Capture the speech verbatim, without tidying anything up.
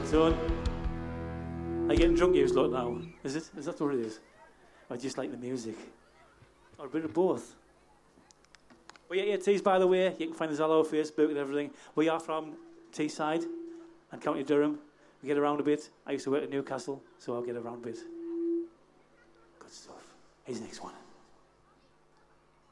Son, are you getting drunk, you lot, now? Is it? Is that what it is? Or just like the music? Or a bit of both? Well, yeah, yeah, Tees, by the way, you can find us all over Facebook and everything. We are from Teesside and County Durham. We get around a bit. I used to work at Newcastle, so I'll get around a bit. Good stuff. Here's the next one.